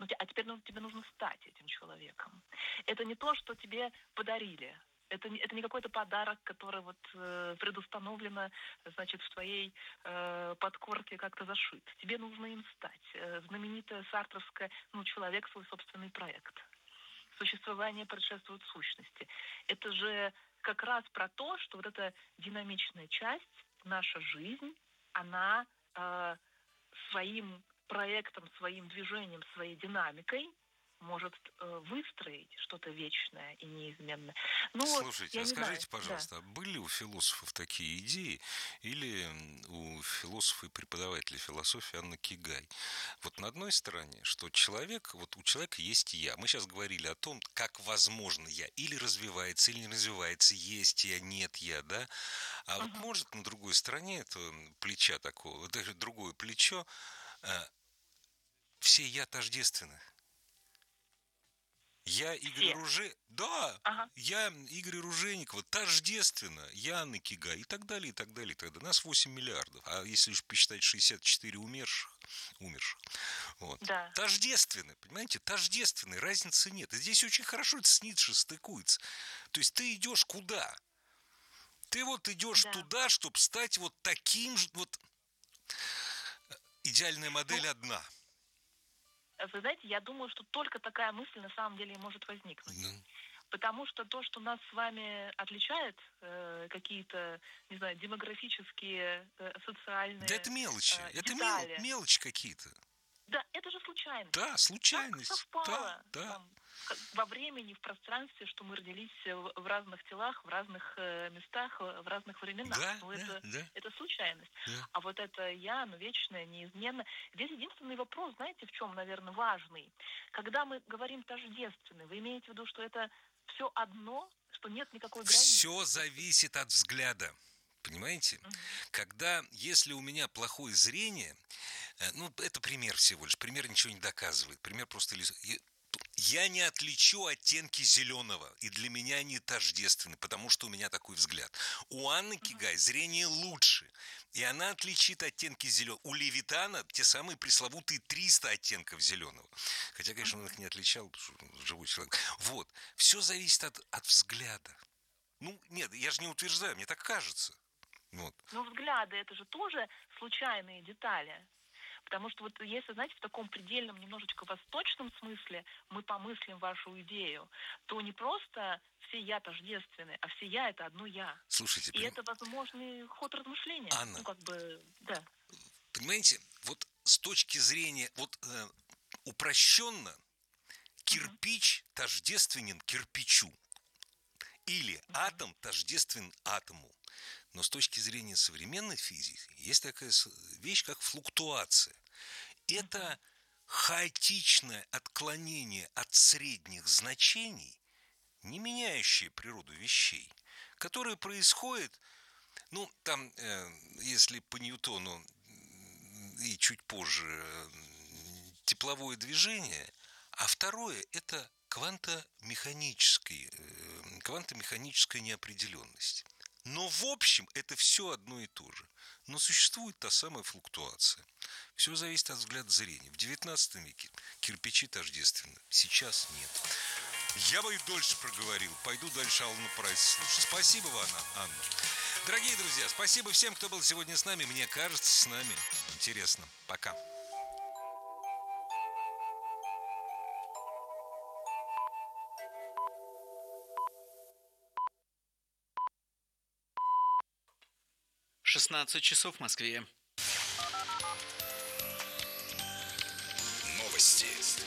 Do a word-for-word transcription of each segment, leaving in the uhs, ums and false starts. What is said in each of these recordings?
Ну, а теперь ну, тебе нужно стать этим человеком. Это не то, что тебе подарили. Это не, это не какой-то подарок, который вот э, предустановлено, значит, в твоей э, подкорке как-то зашит. Тебе нужно им стать. Э, знаменитая сартровская, ну, человек свой собственный проект. Существование предшествует сущности. Это же как раз про то, что вот эта динамичная часть, наша жизнь, она э, своим проектом, своим движением, своей динамикой может э, выстроить что-то вечное и неизменное. Ну, Слушайте, я а не скажите, знаю, пожалуйста, да. а были у философов такие идеи или у философа и преподавателя философии Анны Кигай? Вот на одной стороне, что человек, вот у человека есть я. Мы сейчас говорили о том, как возможно я или развивается, или не развивается, есть я, нет я, да? А вот Угу. может на другой стороне этого плеча такого, даже другое плечо, все я тождественны. Я Игорь Все. Руже... Да, Ага. я Игорь Ружейникова, тождественно, я Анна Кигай и так далее, и так далее, и так далее. Нас восемь миллиардов, а если уж посчитать шестьдесят четыре умерших, умерших, вот. Да. Тождественны, понимаете, тождественны, разницы нет. И здесь очень хорошо это с Ницше стыкуется. То есть ты идешь куда? Ты вот идешь Да. туда, чтобы стать вот таким же, вот идеальная модель Ну, одна. вы знаете, я думаю, что только такая мысль на самом деле может возникнуть. Ну, Потому что то, что нас с вами отличает, э, какие-то, не знаю, демографические, э, да это социальные мелочи, э, это мел, детали, мелочи какие-то. да, это же случайность. Да, Так случайность, да, совпало да. там, как во времени, в пространстве, что мы родились в, в разных телах, в разных э, местах, э, в разных временах. Да, Ну, да, это, да, это случайность. да. А вот это я, ну, вечное, неизменно. Здесь единственный вопрос, знаете, в чем, наверное, важный? Когда мы говорим тождественный, вы имеете в виду, что это все одно, что нет никакой Все границы? Вот, зависит от взгляда. Понимаете? мгм, Когда, если у меня плохое зрение, э, ну, это пример всего лишь, пример ничего не доказывает, пример просто... Я не отличу оттенки зеленого, и для меня они тождественны, потому что у меня такой взгляд. У Анны мгм. Кигай зрение лучше, и она отличит оттенки зеленого. У Левитана те самые пресловутые триста оттенков зеленого. Хотя, конечно, он их не отличал, потому что он живой человек. Вот. Все зависит от, от взгляда. Ну, нет, я же не утверждаю, мне так кажется. Вот. Но взгляды это же тоже случайные детали. Потому что вот если, знаете, в таком предельном, немножечко восточном смысле мы помыслим вашу идею, то не просто все я тождественны, а все я это одно я. Слушайте, И поним... это возможный ход размышления. Анна, Ну, как бы, да. понимаете, вот с точки зрения, вот э, упрощенно, Мгм. кирпич тождественен кирпичу. Или Мгм. атом тождествен атому. Но с точки зрения современной физики есть такая вещь, как флуктуация. Мгм. Это хаотичное отклонение от средних значений, не меняющее природу вещей, которое происходит, ну, там, э, если по Ньютону и чуть позже э, тепловое движение, а второе – это квантомеханическая, э, квантомеханическая неопределенность. Но в общем это все одно и то же. Но существует та самая флуктуация. Все зависит от взгляда зрения. В девятнадцатом веке кирпичи тождественны, сейчас нет. Я бы и дольше проговорил. Пойду дальше Аллу Прайс слушать. Спасибо вам, Анна. Дорогие друзья, спасибо всем, кто был сегодня с нами. Мне кажется, с нами интересно. Пока. шестнадцать часов в Москве. Новости.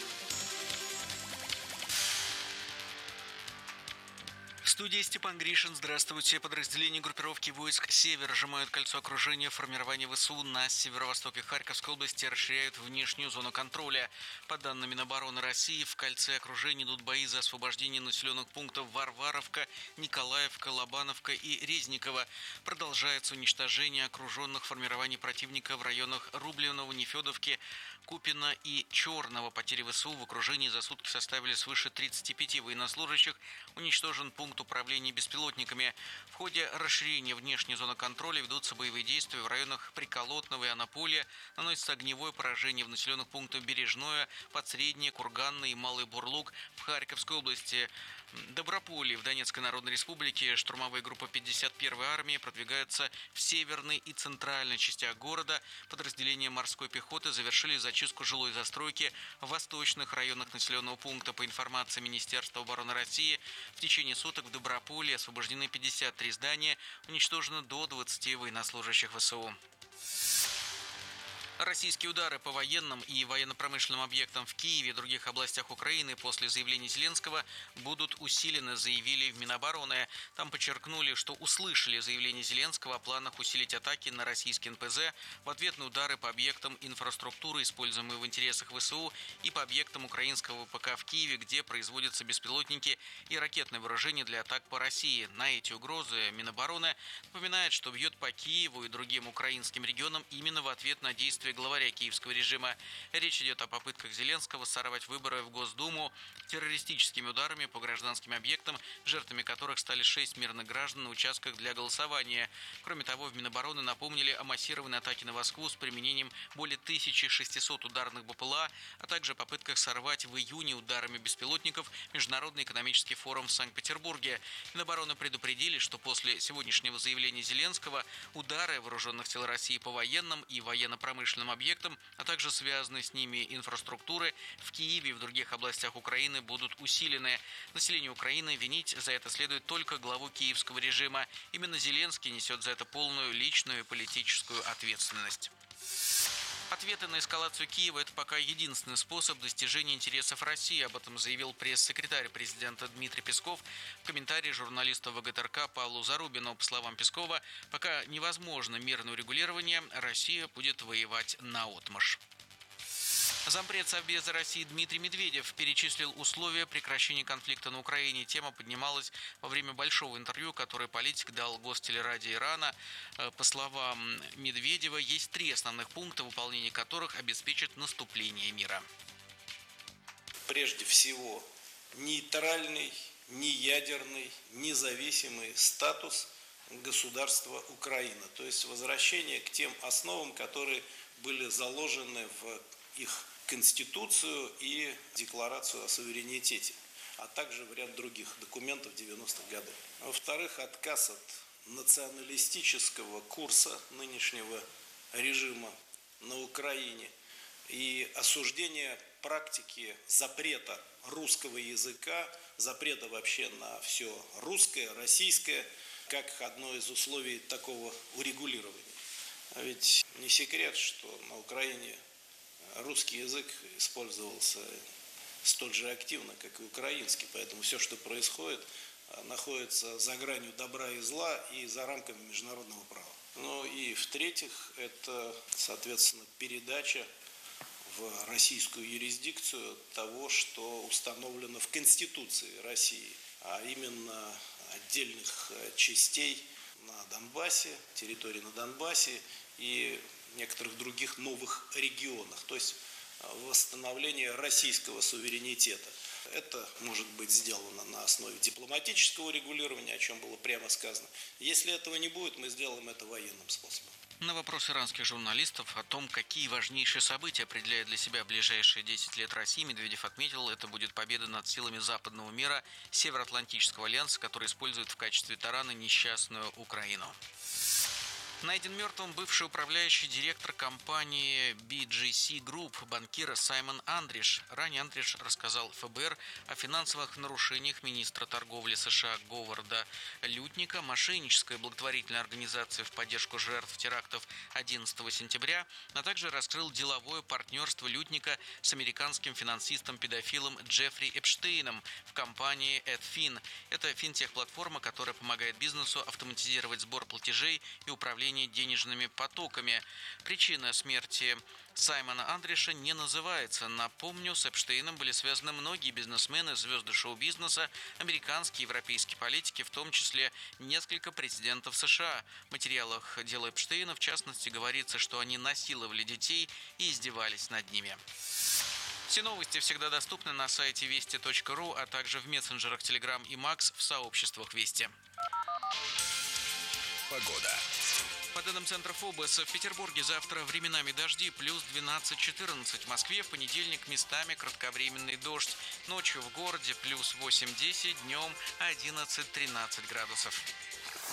В студии Степан Гришин. Здравствуйте. Подразделения группировки войск «Север» сжимают кольцо окружения. Формирование ВСУ на северо-востоке Харьковской области расширяют внешнюю зону контроля. По данным Минобороны России, в кольце окружения идут бои за освобождение населенных пунктов Варваровка, Николаевка, Лобановка и Резниково. Продолжается уничтожение окруженных формирований противника в районах Рублевного, Нефедовки, Купина и Черного. Потери ВСУ в окружении за сутки составили свыше тридцати пяти военнослужащих. Уничтожен пункт управления беспилотниками. В ходе расширения внешней зоны контроля ведутся боевые действия в районах Приколотного и Анаполя, наносится огневое поражение в населенных пунктах Бережное, Подсреднее, Курганное и Малый Бурлук в Харьковской области. Доброполье в Донецкой Народной Республике штурмовые группы пятьдесят первой армии продвигаются в северной и центральной частях города. Подразделения морской пехоты завершили зачистку жилой застройки в восточных районах населенного пункта. По информации Министерства обороны России, в течение суток в Доброполье освобождены пятьдесят три здания, уничтожено до двадцати военнослужащих ВСУ. Российские удары по военным и военно-промышленным объектам в Киеве и других областях Украины после заявлений Зеленского будут усилены, заявили в Минобороны. Там подчеркнули, что услышали заявление Зеленского о планах усилить атаки на российские эн пэ зэ в ответ на удары по объектам инфраструктуры, используемые в интересах ВСУ, и по объектам украинского вэ пэ ка в Киеве, где производятся беспилотники и ракетное вооружение для атак по России. На эти угрозы Минобороны напоминает, что бьет по Киеву и другим украинским регионам именно в ответ на действия главаря киевского режима. Речь идет о попытках Зеленского сорвать выборы в Госдуму террористическими ударами по гражданским объектам, жертвами которых стали шесть мирных граждан на участках для голосования. Кроме того, в Минобороны напомнили о массированной атаке на Москву с применением более тысячи шестисот ударных бэ пэ эл а, а также о попытках сорвать в июне ударами беспилотников Международный экономический форум в Санкт-Петербурге. Минобороны предупредили, что после сегодняшнего заявления Зеленского удары вооруженных сил России по военным и военно-промышленным объектам, а также связанные с ними инфраструктуры в Киеве и в других областях Украины будут усилены. Население Украины винить за это следует только главу киевского режима. Именно Зеленский несет за это полную личную и политическую ответственность. Ответы на эскалацию Киева – это пока единственный способ достижения интересов России. Об этом заявил пресс-секретарь президента Дмитрий Песков в комментарии журналисту вэ гэ тэ эр ка Павлу Зарубину. По словам Пескова, пока невозможно мирное урегулирование, Россия будет воевать наотмашь. Зампред Совбеза России Дмитрий Медведев перечислил условия прекращения конфликта на Украине. Тема поднималась во время большого интервью, которое политик дал Гостелерадио Ирана. По словам Медведева, есть три основных пункта, выполнение которых обеспечит наступление мира. Прежде всего, нейтральный, неядерный, независимый статус государства Украина. То есть возвращение к тем основам, которые были заложены в их Конституцию и Декларацию о суверенитете, а также в ряд других документов девяностых годов. Во-вторых, отказ от националистического курса нынешнего режима на Украине и осуждение практики запрета русского языка, запрета вообще на все русское, российское, как одно из условий такого урегулирования. А ведь не секрет, что на Украине русский язык использовался столь же активно, как и украинский, поэтому все, что происходит, находится за гранью добра и зла и за рамками международного права. Ну и в-третьих, это, соответственно, передача в российскую юрисдикцию того, что установлено в Конституции России, а именно отдельных частей на Донбассе, территории на Донбассе и некоторых других новых регионах, то есть восстановление российского суверенитета. Это может быть сделано на основе дипломатического регулирования, о чем было прямо сказано. Если этого не будет, мы сделаем это военным способом. На вопрос иранских журналистов о том, какие важнейшие события определяет для себя ближайшие десять лет России, Медведев отметил, это будет победа над силами западного мира, Североатлантического альянса, который использует в качестве тарана несчастную Украину. Найден мертвым бывший управляющий директор компании би джи си Group, банкир Саймон Андриш. Ранее Андриш рассказал эф бэ эр о финансовых нарушениях министра торговли США Говарда Лютника. Мошенническая благотворительная организация в поддержку жертв терактов одиннадцатого сентября, а также раскрыл деловое партнерство Лютника с американским финансистом-педофилом Джеффри Эпштейном в компании AdFin. Это финтех-платформа, которая помогает бизнесу автоматизировать сбор платежей и управление денежными потоками. Причина смерти Саймона Андриша не называется. Напомню, с Эпштейном были связаны многие бизнесмены, звезды шоу-бизнеса, американские и европейские политики, в том числе несколько президентов США. В материалах дела Эпштейна, в частности, говорится, что они насиловали детей и издевались над ними. Все новости всегда доступны на сайте вести точка ру, а также в мессенджерах Telegram и Макс в сообществах Вести. Погода. По данным Центра ФОБОС, в Петербурге завтра временами дожди, плюс двенадцать-четырнадцать. В Москве в понедельник местами кратковременный дождь. Ночью в городе плюс восемь-десять, днем одиннадцать-тринадцать градусов.